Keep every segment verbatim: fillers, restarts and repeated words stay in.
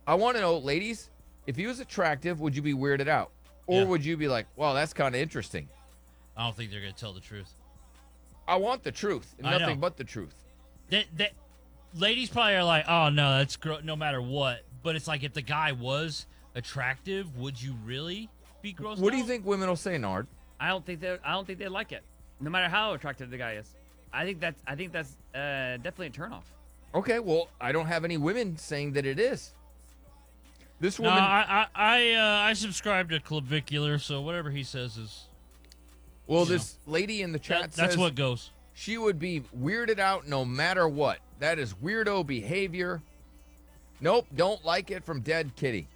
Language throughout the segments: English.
I want to know, ladies, if he was attractive, would you be weirded out? Or Yeah. would you be like, wow, that's kind of interesting? I don't think they're gonna tell the truth. I want the truth. And I nothing know. but the truth. That that ladies probably are like, oh no, that's gro- no matter what. But it's like if the guy was attractive, would you really be grossed What do you out? think women will say, Nard? I don't think they I don't think they like it, no matter how attractive the guy is. I think that's I think that's uh, definitely a turnoff. Okay, well, I don't have any women saying that it is. This No, woman, I I I, uh, I subscribe to clavicular, so whatever he says is well, you this lady in the chat that, that's says what goes. she would be weirded out no matter what. That is weirdo behavior. Nope, don't like it from Dead Kitty.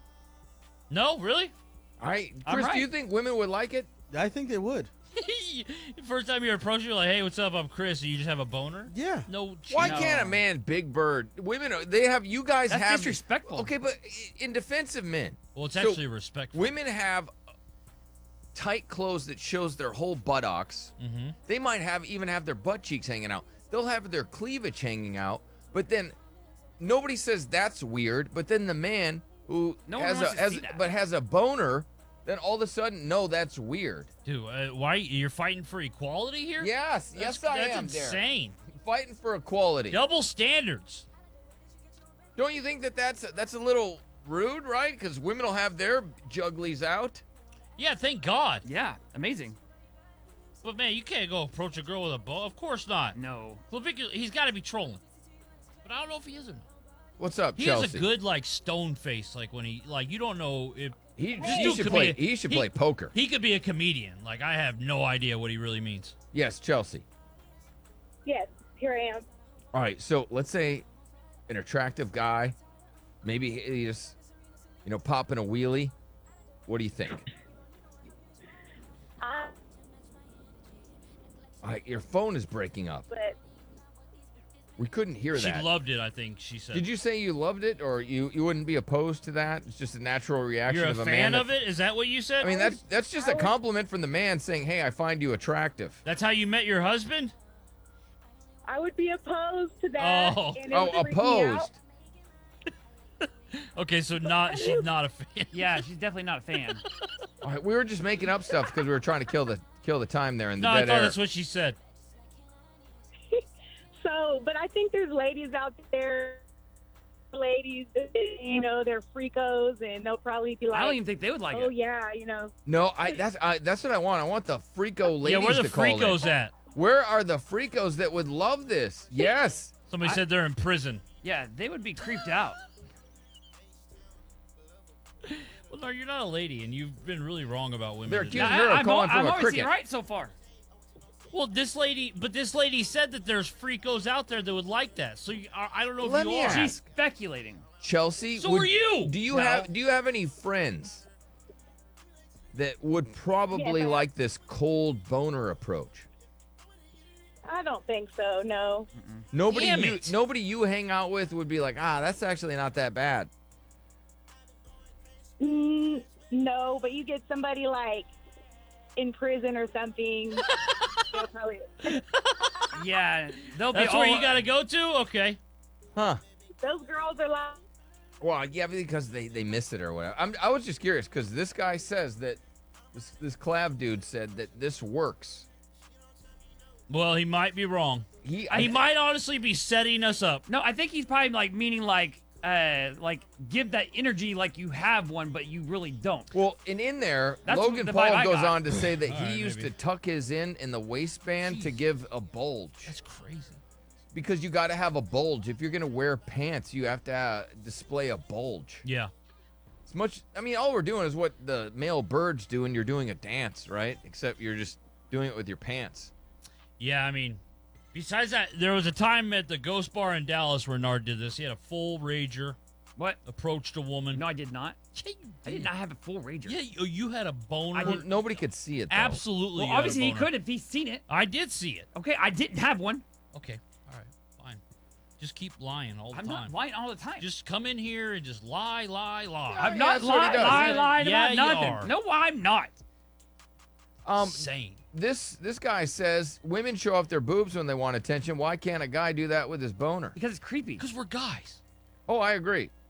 No, really? All right, I'm Chris, do right. you think women would like it? I think they would. First time you approach, you're like, "Hey, what's up? I'm Chris." And you just have a boner? Yeah. No. Why chance. can't a man Big Bird? Women, are- they have, you guys That's have. disrespectful. Okay, but in defense of men, Well, it's So, actually respectful. women have tight clothes that shows their whole buttocks. Mm-hmm. They might have even have their butt cheeks hanging out. They'll have their cleavage hanging out, but then nobody says that's weird. But then the man who No one has wants a to has, see that. but has a boner, then all of a sudden, no, that's weird. Dude, uh, why you're fighting for equality here? Yes, That's, yes, I that's am. Derek. insane. Fighting for equality. Double standards. Don't you think that that's that's a little rude, right? Because women will have their jugglies out. Yeah, thank God. Yeah, amazing. But man, you can't go approach a girl with a bow. Of course not. No. Clavicular, he's got to be trolling. But I don't know if he is or not. What's up, He Chelsea? has a good like stone face, like when he like you don't know if He, This he dude should could play. be a- he should he- play poker. he could be a comedian. Like I have no idea what he really means. Yes, Chelsea. Yes, here I am. All right, so let's say an attractive guy, maybe he just, you know, popping a wheelie. What do you think? Uh, All right, your phone is breaking up. but We couldn't hear She that. loved it, I think she said. Did you say you loved it, or you, you wouldn't be opposed to that? It's just a natural reaction You're a of a fan man. of that- it? Is that what you said? I mean, that's that's just I a was- compliment from the man saying, "Hey, I find you attractive." That's how you met your husband? I would be opposed to that. Oh. and it Oh, would freak me out. opposed. Okay, so not she's not a fan. Yeah, she's definitely not a fan. All right, we were just making up stuff because we were trying to kill the kill the time there in the No, I dead thought air. that's what she said. So, but I think there's ladies out there, ladies, that, you know, they're freakos, and they'll probably be like, I don't even think they would like oh, it. yeah, you know. No, I that's I, that's what I want. I want the freako ladies yeah, where the to call in. freakos at? Where are the freakos that would love this? Yes. Somebody I- said they're in prison. Yeah, they would be creeped out. Well, no, you're not a lady, and you've been really wrong about women. They're today. accused- I, You're I'm, calling al- from I'm a always cricket. right so far. Well, this lady, but this lady said that there's freakos out there that would like that. So you, I I don't know if Let you me are. ask. She's speculating. Chelsea. So would- are you. Do you No. have Do you have any friends that would probably Yes, I- like this cold boner approach? I don't think so, no. Nobody Damn you it. nobody you hang out with would be like, ah, that's actually not that bad. Mm, no, but you get somebody like in prison or something. they'll probably, Yeah, they'll be That's all, where you got to go to? Okay. Huh. those girls are like, Well, yeah, because they, they missed it or whatever. I'm, I was just curious because this guy says that this this Clav dude said that this works. Well, he might be wrong. He He might honestly be setting us up. No, I think he's probably like meaning like, uh, like give that energy like you have one, but you really don't. Well, and in there, That's Logan the Paul vibe I goes got. on to say that All he right, used maybe. to tuck his in in the waistband to Jeez. give a bulge That's crazy. because you got to have a bulge if you're gonna wear pants. You have to uh, display a bulge. Yeah. It's much. I mean, all we're doing is what the male birds do, and you're doing a dance, right? Except you're just doing it with your pants. Yeah, I mean, besides that, there was a time at the Ghost Bar in Dallas where Nard did this. He had a full rager, What? approached a woman. No, I did not. Yeah, you I did not have a full rager. Yeah, you, you had a boner. Well, nobody could see it. Though. Absolutely. Well, you had a obviously he boner. could if he's seen it. I did see it. Okay, I didn't have one. Okay. All right. Fine. Just keep lying all the I'm time. not lying all the time. Just come in here and just lie, lie, lie. I'm yeah, not that's what he lying, does. lie, lying Yeah, about you nothing. are. No, I'm not. Um, Insane. this this guy says women show off their boobs when they want attention. Why can't a guy do that with his boner? Because it's creepy. Because we're guys. Oh, I agree.